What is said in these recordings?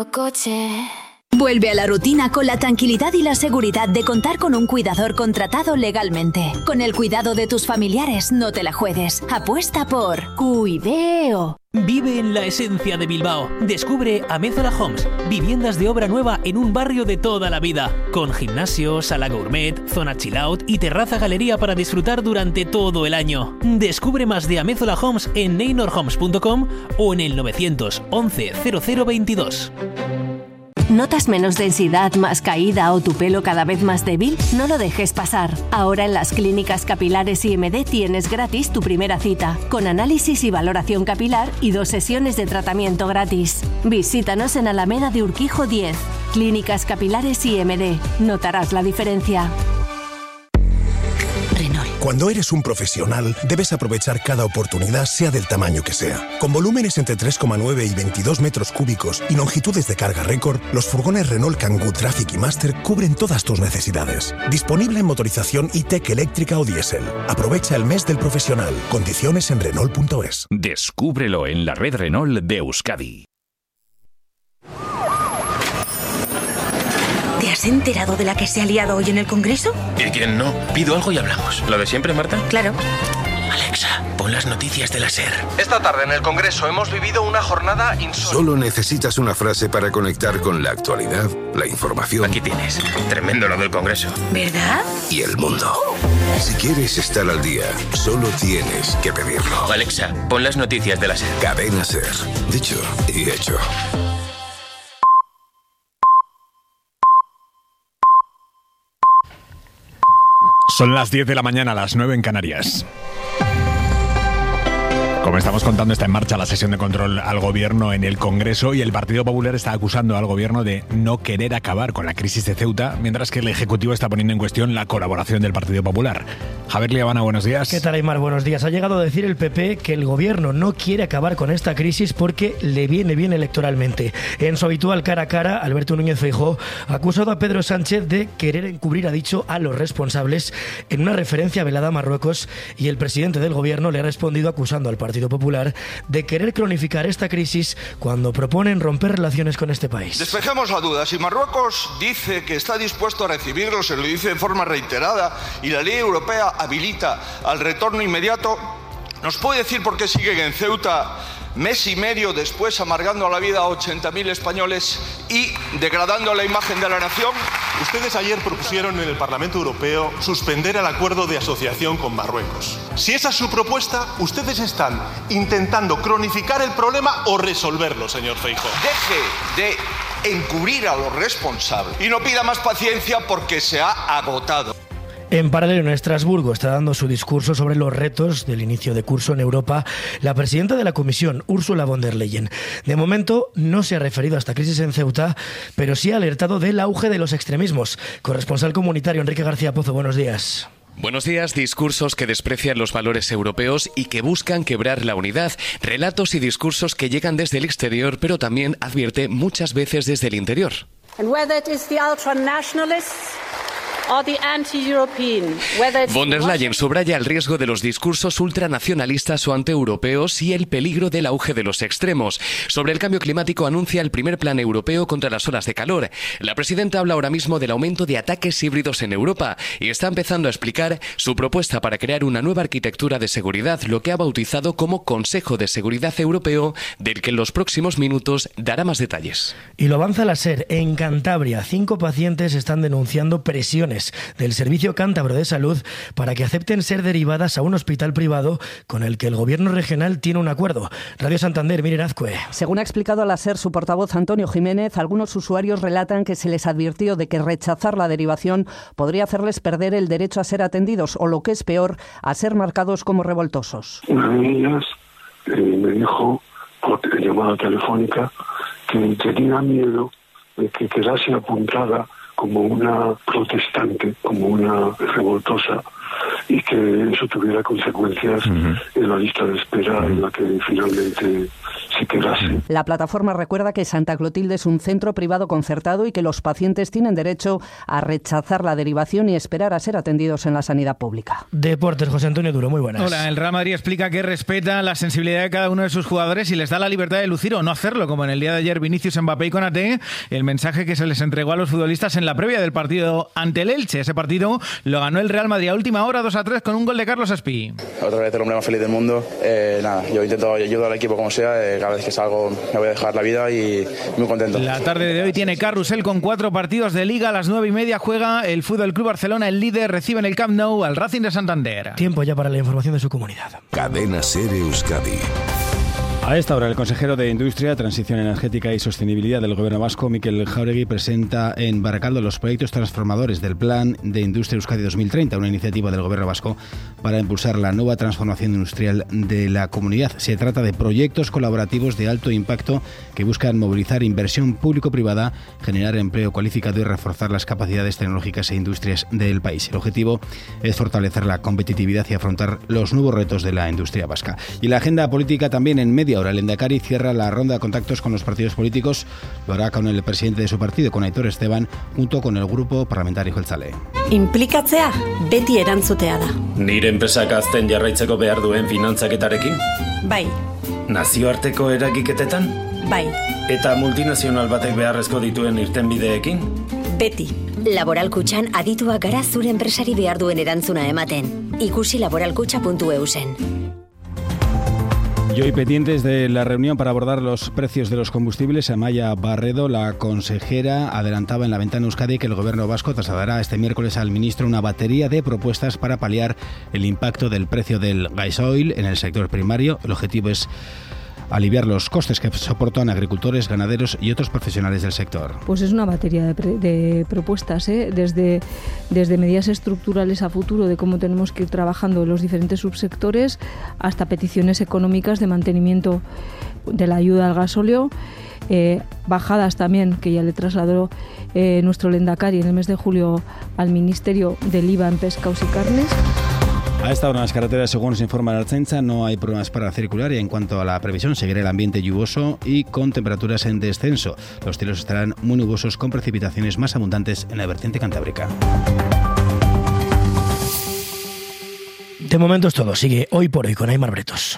Coche. Vuelve a la rutina con la tranquilidad y la seguridad de contar con un cuidador contratado legalmente. Con el cuidado de tus familiares, no te la juegues. Apuesta por Cuideo. Vive en la esencia de Bilbao. Descubre Amézola Homes, viviendas de obra nueva en un barrio de toda la vida, con gimnasio, sala gourmet, zona chill out y terraza galería para disfrutar durante todo el año. Descubre más de Amézola Homes en neinorhomes.com o en el 911 0022. ¿Notas menos densidad, más caída o tu pelo cada vez más débil? No lo dejes pasar. Ahora en las clínicas capilares IMD tienes gratis tu primera cita, con análisis y valoración capilar y 2 sesiones de tratamiento gratis. Visítanos en Alameda de Urquijo 10. Clínicas capilares IMD. Notarás la diferencia. Cuando eres un profesional, debes aprovechar cada oportunidad, sea del tamaño que sea. Con volúmenes entre 3,9 y 22 metros cúbicos y longitudes de carga récord, los furgones Renault Kangoo Traffic y Master cubren todas tus necesidades. Disponible en motorización e-Tech eléctrica o diésel. Aprovecha el mes del profesional. Condiciones en Renault.es. Descúbrelo en la red Renault de Euskadi. ¿Te has enterado de la que se ha liado hoy en el Congreso? ¿Y quién no? Pido algo y hablamos. ¿Lo de siempre, Marta? Claro. Alexa, pon las noticias de la SER. Esta tarde en el Congreso hemos vivido una jornada insólita. Solo necesitas una frase para conectar con la actualidad, la información. Aquí tienes. Tremendo lo del Congreso. ¿Verdad? Y el mundo. Si quieres estar al día, solo tienes que pedirlo. Alexa, pon las noticias de la SER. Cadena SER. Dicho y hecho. Son las 10 de la mañana, las 9 en Canarias. Como estamos contando, está en marcha la sesión de control al gobierno en el Congreso y el Partido Popular está acusando al gobierno de no querer acabar con la crisis de Ceuta, mientras que el Ejecutivo está poniendo en cuestión la colaboración del Partido Popular. Javier Liabana, buenos días. ¿Qué tal, Aymar? Buenos días. Ha llegado a decir el PP que el gobierno no quiere acabar con esta crisis porque le viene bien electoralmente. En su habitual cara a cara, Alberto Núñez Feijóo ha acusado a Pedro Sánchez de querer encubrir, ha dicho, a los responsables en una referencia velada a Marruecos, y el presidente del gobierno le ha respondido acusando al Partido Popular de querer cronificar esta crisis cuando proponen romper relaciones con este país. Despejemos la duda. Si Marruecos dice que está dispuesto a recibirlos, se lo dice de forma reiterada, y la ley europea habilita al retorno inmediato, ¿nos puede decir por qué siguen en Ceuta mes y medio después amargando la vida a 80.000 españoles y degradando la imagen de la nación? Ustedes ayer propusieron en el Parlamento Europeo suspender el acuerdo de asociación con Marruecos. Si esa es su propuesta, ustedes están intentando cronificar el problema o resolverlo, señor Feijóo. Deje de encubrir a los responsables y no pida más paciencia porque se ha agotado. En paralelo, en Estrasburgo está dando su discurso sobre los retos del inicio de curso en Europa la presidenta de la Comisión, Ursula von der Leyen. De momento no se ha referido a esta crisis en Ceuta, pero sí ha alertado del auge de los extremismos. Corresponsal comunitario Enrique García Pozo, buenos días. Buenos días. Discursos que desprecian los valores europeos y que buscan quebrar la unidad. Relatos y discursos que llegan desde el exterior, pero también, advierte, muchas veces desde el interior. Von der Leyen subraya el riesgo de los discursos ultranacionalistas o antieuropeos y el peligro del auge de los extremos. Sobre el cambio climático anuncia el primer plan europeo contra las olas de calor. La presidenta habla ahora mismo del aumento de ataques híbridos en Europa y está empezando a explicar su propuesta para crear una nueva arquitectura de seguridad, lo que ha bautizado como Consejo de Seguridad Europeo, del que en los próximos minutos dará más detalles. Y lo avanza la SER. En Cantabria, 5 pacientes están denunciando presiones del Servicio Cántabro de Salud para que acepten ser derivadas a un hospital privado con el que el gobierno regional tiene un acuerdo. Radio Santander, Miren Azcue. Según ha explicado a la SER su portavoz Antonio Jiménez, algunos usuarios relatan que se les advirtió de que rechazar la derivación podría hacerles perder el derecho a ser atendidos o, lo que es peor, a ser marcados como revoltosos. Una de ellas me dijo por llamada telefónica que tenía miedo de que quedase apuntada como una protestante, como una revoltosa, y que eso tuviera consecuencias en la lista de espera en la que finalmente se quedase. La plataforma recuerda que Santa Clotilde es un centro privado concertado y que los pacientes tienen derecho a rechazar la derivación y esperar a ser atendidos en la sanidad pública. Deportes, José Antonio Duro, muy buenas. Hola, el Real Madrid explica que respeta la sensibilidad de cada uno de sus jugadores y les da la libertad de lucir o no hacerlo, como en el día de ayer Vinicius, Mbappé y Konaté, el mensaje que se les entregó a los futbolistas en la previa del partido ante el Elche. Ese partido lo ganó el Real Madrid a última hora 2-3 con un gol de Carlos Aspi. Otra vez el hombre más feliz del mundo. Yo intento ayudar al equipo como sea, cada vez que salgo me voy a dejar la vida y muy contento. La tarde de hoy tiene carrusel con 4 partidos de Liga. A las 9:30 juega el Fútbol Club Barcelona, el líder, recibe en el Camp Nou al Racing de Santander. Tiempo ya para la información de su comunidad. Cadena SER Euskadi. A esta hora, el consejero de Industria, Transición Energética y Sostenibilidad del Gobierno Vasco, Mikel Jáuregui, presenta en Baracaldo los proyectos transformadores del Plan de Industria Euskadi 2030, una iniciativa del Gobierno Vasco para impulsar la nueva transformación industrial de la comunidad. Se trata de proyectos colaborativos de alto impacto que buscan movilizar inversión público-privada, generar empleo cualificado y reforzar las capacidades tecnológicas e industrias del país. El objetivo es fortalecer la competitividad y afrontar los nuevos retos de la industria vasca. Y la agenda política también en media hora. El Lehendakari cierra la ronda de contactos con los partidos políticos. Lo hará con el presidente de su partido, con Aitor Esteban, junto con el grupo parlamentario Jeltzale. Inplikatzea beti erantzutea da. Nire enpresak azten jarraitzeko behar duen finantzaketarekin? Bai. Nazioarteko eragiketetan? Bai. Eta multinazional batek beharrezko dituen irtenbideekin? Beti. Laboral Kutxan adituak gara zure enpresari behar duen erantzuna ematen. Ikusi laboralkutxa.eu zen. Y hoy, pendientes de la reunión para abordar los precios de los combustibles, Amaia Barredo, la consejera, adelantaba en La Ventana Euskadi que el Gobierno vasco trasladará este miércoles al ministro una batería de propuestas para paliar el impacto del precio del gasoil en el sector primario. El objetivo es aliviar los costes que soportan agricultores, ganaderos y otros profesionales del sector. Pues es una batería de propuestas, desde medidas estructurales a futuro de cómo tenemos que ir trabajando los diferentes subsectores hasta peticiones económicas de mantenimiento de la ayuda al gasóleo, bajadas también que ya le trasladó nuestro Lehendakari en el mes de julio al Ministerio del IVA en pescados y carnes. A esta hora en las carreteras, según nos informa la Ertzaintza, no hay problemas para circular y en cuanto a la previsión, seguirá el ambiente lluvioso y con temperaturas en descenso. Los cielos estarán muy nubosos con precipitaciones más abundantes en la vertiente cantábrica. De momento es todo. Sigue Hoy por Hoy con Aimar Bretos.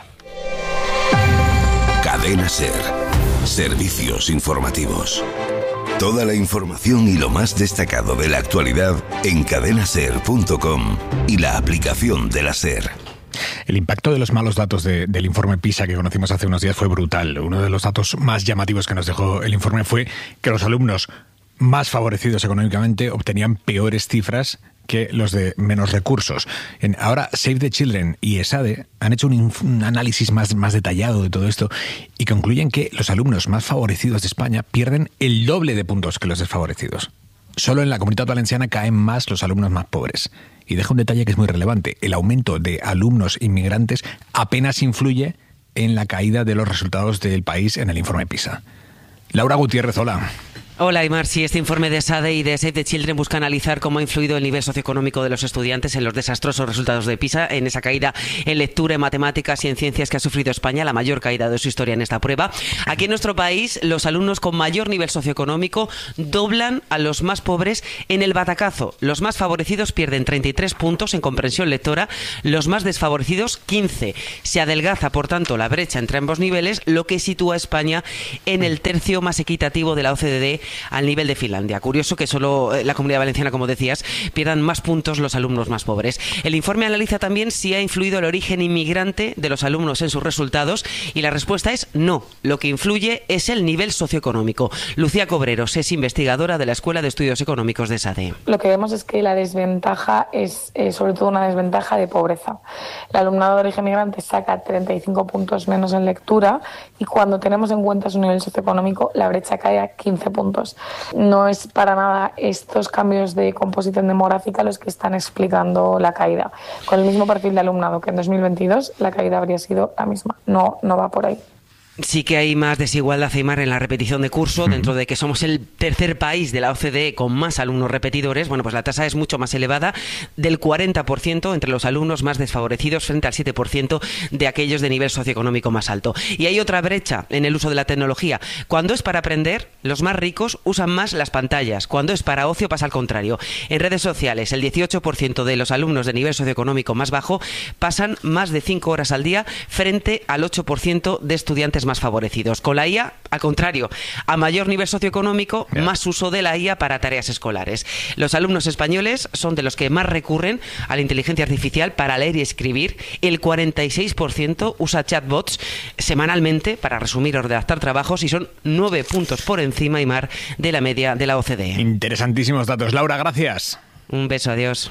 Cadena SER. Servicios informativos. Toda la información y lo más destacado de la actualidad en cadenaser.com y la aplicación de la SER. El impacto de los malos datos del informe PISA que conocimos hace unos días fue brutal. Uno de los datos más llamativos que nos dejó el informe fue que los alumnos más favorecidos económicamente obtenían peores cifras que los de menos recursos. Ahora Save the Children y ESADE han hecho un análisis más detallado de todo esto y concluyen que los alumnos más favorecidos de España pierden el doble de puntos que los desfavorecidos. Solo en la Comunidad Valenciana caen más los alumnos más pobres. Y deja un detalle que es muy relevante. El aumento de alumnos inmigrantes apenas influye en la caída de los resultados del país en el informe PISA. Laura Gutiérrez, hola. Hola, Aimar. Sí, este informe de SADE y de Save the Children busca analizar cómo ha influido el nivel socioeconómico de los estudiantes en los desastrosos resultados de PISA, en esa caída en lectura, en matemáticas y en ciencias que ha sufrido España, la mayor caída de su historia en esta prueba. Aquí en nuestro país, los alumnos con mayor nivel socioeconómico doblan a los más pobres en el batacazo. Los más favorecidos pierden 33 puntos en comprensión lectora, los más desfavorecidos 15. Se adelgaza, por tanto, la brecha entre ambos niveles, lo que sitúa a España en el tercio más equitativo de la OCDE al nivel de Finlandia. Curioso que solo la Comunidad Valenciana, como decías, pierdan más puntos los alumnos más pobres. El informe analiza también si ha influido el origen inmigrante de los alumnos en sus resultados y la respuesta es no. Lo que influye es el nivel socioeconómico. Lucía Cobreros es investigadora de la Escuela de Estudios Económicos de SADE. Lo que vemos es que la desventaja es sobre todo una desventaja de pobreza. El alumnado de origen migrante saca 35 puntos menos en lectura y cuando tenemos en cuenta su nivel socioeconómico la brecha cae a 15 puntos. No es para nada estos cambios de composición demográfica los que están explicando la caída. Con el mismo perfil de alumnado que en 2022, la caída habría sido la misma. No va por ahí. Sí que hay más desigualdad, Aymar, en la repetición de curso, dentro de que somos el tercer país de la OCDE con más alumnos repetidores. Bueno, pues la tasa es mucho más elevada, del 40% entre los alumnos más desfavorecidos frente al 7% de aquellos de nivel socioeconómico más alto. Y hay otra brecha en el uso de la tecnología. Cuando es para aprender, los más ricos usan más las pantallas. Cuando es para ocio pasa al contrario. En redes sociales, el 18% de los alumnos de nivel socioeconómico más bajo pasan más de 5 horas al día frente al 8% de estudiantes más favorecidos. Con la IA, al contrario, a mayor nivel socioeconómico, más uso de la IA para tareas escolares. Los alumnos españoles son de los que más recurren a la inteligencia artificial para leer y escribir. El 46% usa chatbots semanalmente para resumir o redactar trabajos y son 9 puntos por encima, Aymar, de la media de la OCDE. Interesantísimos datos. Laura, gracias. Un beso, adiós.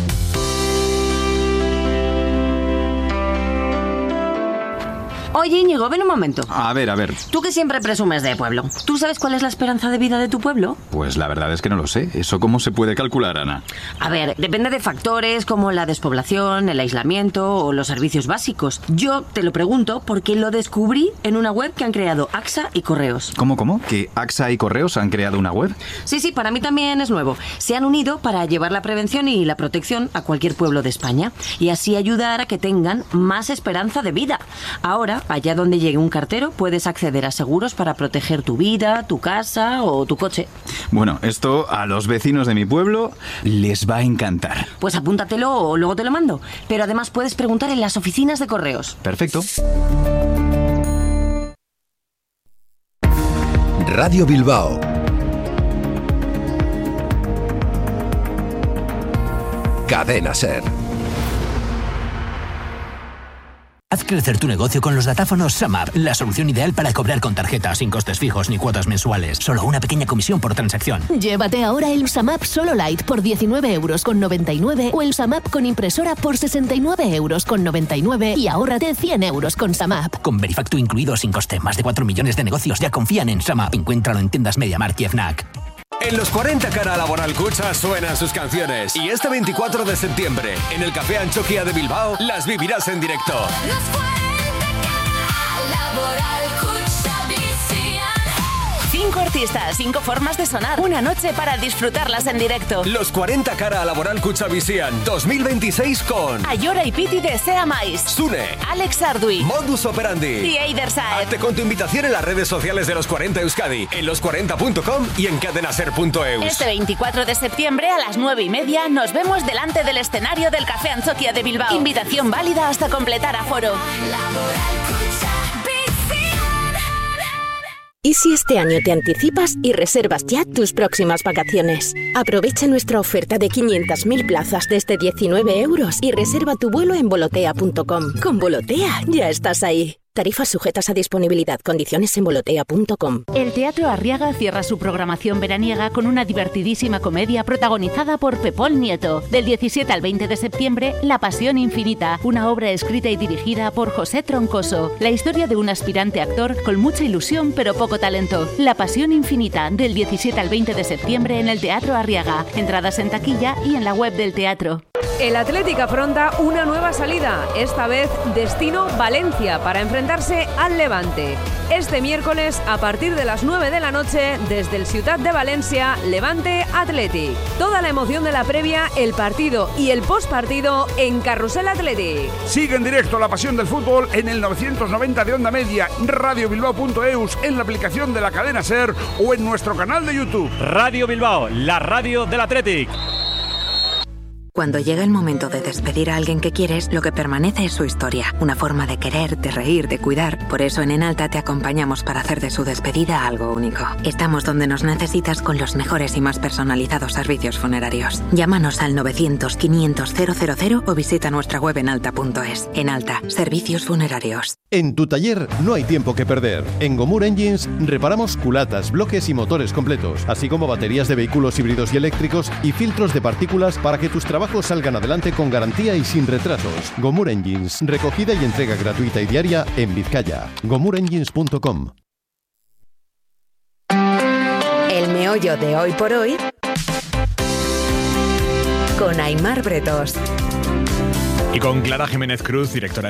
Oye, Íñigo, ven un momento. A ver. Tú que siempre presumes de pueblo, ¿tú sabes cuál es la esperanza de vida de tu pueblo? Pues la verdad es que no lo sé. ¿Eso cómo se puede calcular, Ana? A ver, depende de factores como la despoblación, el aislamiento o los servicios básicos. Yo te lo pregunto porque lo descubrí en una web que han creado AXA y Correos. ¿Cómo? ¿Que AXA y Correos han creado una web? Sí, para mí también es nuevo. Se han unido para llevar la prevención y la protección a cualquier pueblo de España y así ayudar a que tengan más esperanza de vida. Ahora, allá donde llegue un cartero, puedes acceder a seguros para proteger tu vida, tu casa o tu coche. Bueno, esto a los vecinos de mi pueblo les va a encantar. Pues apúntatelo o luego te lo mando. Pero además puedes preguntar en las oficinas de Correos. Perfecto. Radio Bilbao. Cadena SER. Haz crecer tu negocio con los datáfonos SumUp, la solución ideal para cobrar con tarjeta sin costes fijos ni cuotas mensuales. Solo una pequeña comisión por transacción. Llévate ahora el SumUp Solo Lite por 19,99 € o el SumUp con impresora por 69,99 € y ahórrate 100 € con SumUp. Con Verifactu incluido sin coste. Más de 4 millones de negocios ya confían en SumUp. Encuéntralo en tiendas MediaMarkt y FNAC. En los 40 Cara Laboral Kutxa suenan sus canciones. Y este 24 de septiembre, en el Café Anchoquia de Bilbao, las vivirás en directo. Los 40 Cara Laboral Kutxa Visian. 5 artistas, 5 formas de sonar. Una noche para disfrutarlas en directo. Los 40 Cara Laboral Kutxa Visian 2026 con Ayora y Piti de Sea Mais, Sune, Alex Ardui, Modus Operandi y Eider Saed. Hazte con tu invitación en las redes sociales de Los 40 Euskadi, en los40.com y en cadenaser.eus. Este 24 de septiembre a las 9:30 nos vemos delante del escenario del Café Anchoquia de Bilbao. Invitación válida hasta completar aforo. ¿Y si este año te anticipas y reservas ya tus próximas vacaciones? Aprovecha nuestra oferta de 500.000 plazas desde 19 € y reserva tu vuelo en volotea.com. Con Volotea ya estás ahí. Tarifas sujetas a disponibilidad. Condiciones en volotea.com. El Teatro Arriaga cierra su programación veraniega con una divertidísima comedia protagonizada por Pepón Nieto. Del 17 al 20 de septiembre, La Pasión Infinita, una obra escrita y dirigida por José Troncoso. La historia de un aspirante actor con mucha ilusión pero poco talento. La Pasión Infinita, del 17 al 20 de septiembre en el Teatro Arriaga. Entradas en taquilla y en la web del teatro. El Athletic afronta una nueva salida, esta vez destino Valencia, para enfrentarse al Levante. Este miércoles, a partir de las 9 de la noche, desde el Ciutat de Valencia, Levante Athletic. Toda la emoción de la previa, el partido y el postpartido en Carrusel Athletic. Sigue en directo la pasión del fútbol en el 990 de Onda Media, radiobilbao.eus, en la aplicación de la cadena SER o en nuestro canal de YouTube. Radio Bilbao, la radio del Athletic. Cuando llega el momento de despedir a alguien que quieres, lo que permanece es su historia. Una forma de querer, de reír, de cuidar. Por eso en Enalta te acompañamos para hacer de su despedida algo único. Estamos donde nos necesitas con los mejores y más personalizados servicios funerarios. Llámanos al 900-500-000 o visita nuestra web enalta.es. Enalta, servicios funerarios. En tu taller no hay tiempo que perder. En Gomur Engines reparamos culatas, bloques y motores completos, así como baterías de vehículos híbridos y eléctricos y filtros de partículas para que tus trabajos salgan adelante con garantía y sin retrasos. Gomur Engines, recogida y entrega gratuita y diaria en Vizcaya. gomurengines.com. El meollo de hoy por hoy con Aymar Bretos. Y con Clara Jiménez Cruz, directora